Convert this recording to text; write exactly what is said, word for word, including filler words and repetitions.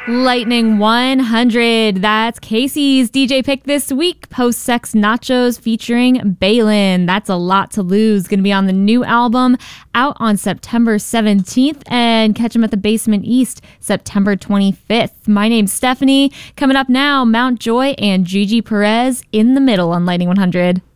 Lightning one hundred. That's Casey's D J pick this week. Post-Sex Nachos featuring Balin. That's A Lot to Lose. Going to be on the new album out on September seventeenth. And catch him at the Basement East September twenty-fifth. My name's Stephanie. Coming up now, Mount Joy and Gigi Perez in the middle on Lightning one hundred.